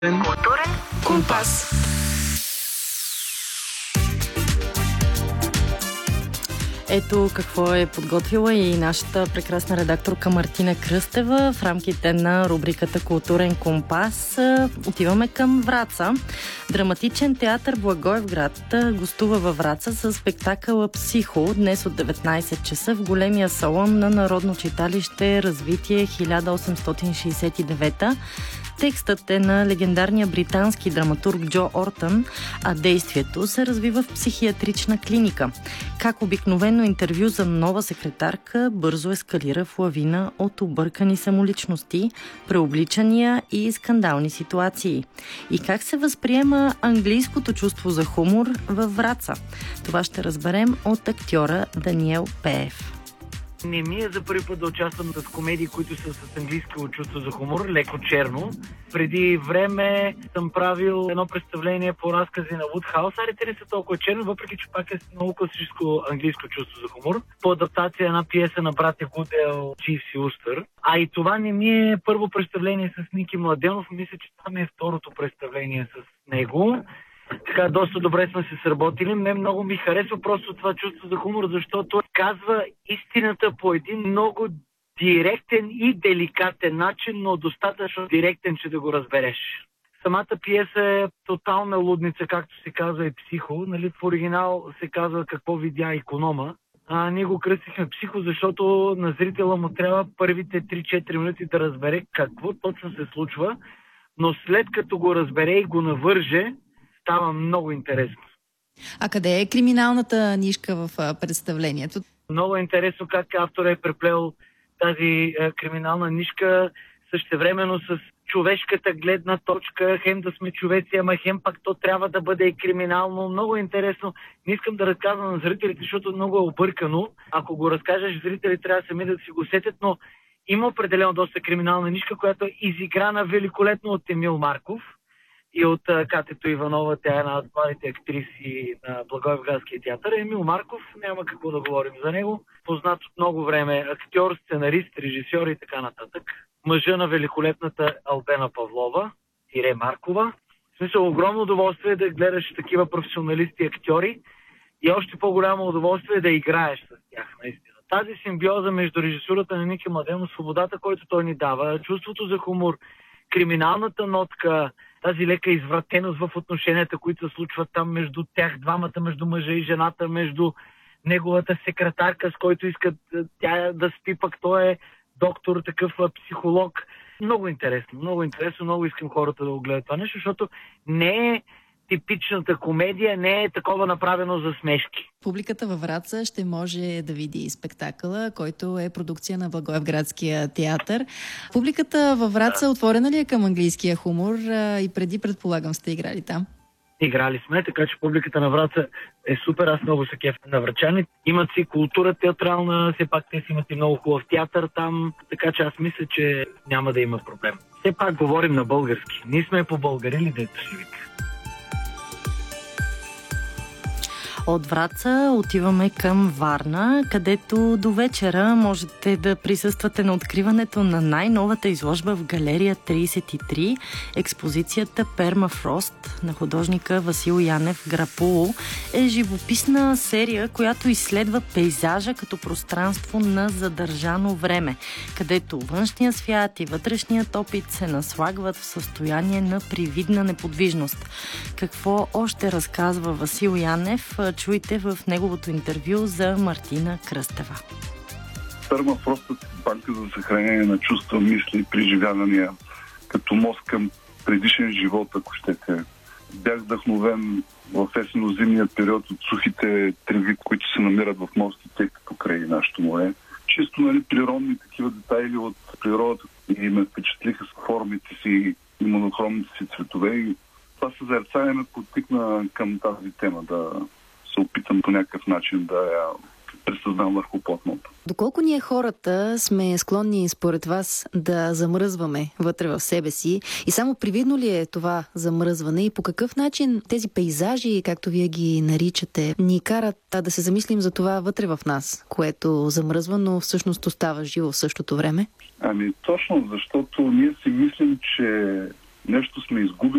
Културен компас. Ето какво е подготвила и нашата прекрасна редакторка Мартина Кръстева в рамките на рубриката Културен компас. Отиваме към Враца. Драматичен театър Благоевград гостува във Враца с спектакъла Психо днес от 19 часа в големия салон на Народно читалище Развитие 1869. Текстът е на легендарния британски драматург Джо Ортън, а действието се развива в психиатрична клиника. Как обикновено интервю за нова секретарка бързо ескалира в лавина от объркани самоличности, преобличания и скандални ситуации. И как се възприема английското чувство за хумор във Враца? Това ще разберем от актьора Даниел Пеев. Не ми е за първи път да участвам с комедии, които са с английско чувство за хумор, леко черно. Преди време съм правил едно представление по разкази на Вудхаус. Те не са толкова черно, въпреки че пак е много класическо английско чувство за хумор. По адаптация една пиеса на братя Гудел, Чивс и Устър. А и това не ми е първо представление с Ники Младенов. Мисля, че това ми е второто представление с него. Така, доста добре сме се сработили. Мен много ми харесва просто това чувство за хумор, защото казва истината по един много директен и деликатен начин, но достатъчно директен, че да го разбереш. Самата пиеса е тотална лудница, както се казва и Психо. Нали, в оригинал се казва Какво видя иконома. Ние го кръстихме Психо, защото на зрителя му трябва първите 3-4 минути да разбере какво точно се случва, но след като го разбере и го навърже, става много интересно. А къде е криминалната нишка в представлението? Много е интересно как автор е преплел тази криминална нишка същевременно с човешката гледна точка. Хем да сме човеци, ама хем пак то трябва да бъде и криминално. Много е интересно. Не искам да разказвам на зрителите, защото много е объркано. Ако го разкажеш, зрители трябва сами да си го сетят, но има определено доста криминална нишка, която е изиграна великолепно от Емил Марков и от Катето Иванова. Тя е една от младите актриси на Благоевградския театър. Емил Марков, няма какво да говорим за него. Познат от много време актьор, сценарист, режисьор и така нататък. Мъжа на великолепната Албена Павлова, Ире Маркова. В смисъл, огромно удоволствие да гледаш такива професионалисти и актьори и още по-голямо удоволствие да играеш с тях, наистина. Тази симбиоза между режисурата на Ники Младенов, свободата, който той ни дава, чувството за хумор, криминалната нотка, тази лека извратеност в отношенията, които се случват там между тях двамата, между мъжа и жената, между неговата секретарка, с който искат тя да спи, пък той е доктор, такъв психолог. Много интересно, много искам хората да го гледат това нещо, защото не е типичната комедия, не е такова направено за смешки. Публиката във Враца ще може да види спектакъла, който е продукция на Благоевградския театър. Публиката във Враца отворена ли е към английския хумор и преди, предполагам, сте играли там? Играли сме, така че публиката на Враца е супер. Аз много се кефя на врачани. Имат си култура театрална, все пак те си имат и много хубав театър там, така че аз мисля, че няма да има проблем. Все пак говорим на български. Ние сме по-българили, дето си вика. От Враца отиваме към Варна, където до вечера можете да присъствате на откриването на най-новата изложба в галерия 33, експозицията Пермафрост на художника Васил Янев Грапуло. Е живописна серия, която изследва пейзажа като пространство на задържано време, където външният свят и вътрешният опит се наслагват в състояние на привидна неподвижност. Какво още разказва Васил Янев, чуйте в неговото интервю за Мартина Кръстева. Пермафростът е банка за съхранение на чувства, мисли и преживявания, като мост към предишен живот, ако щете. Бях вдъхновен в есенно-зимния период от сухите треви, които се намират в мостите покрай нашето море. Чисто природни такива детайли от природата и ме впечатлиха с формите си и монохромните си цветове. И това съзерцание ме подтикна към тази тема, да се опитам по някакъв начин да я пресъзнам върху платното. Доколко ние хората сме склонни според вас да замръзваме вътре в себе си и само привидно ли е това замръзване и по какъв начин тези пейзажи, както вие ги наричате, ни карат да се замислим за това вътре в нас, което замръзва, но всъщност остава живо в същото време? Точно, защото ние си мислим, че нещо сме изгубили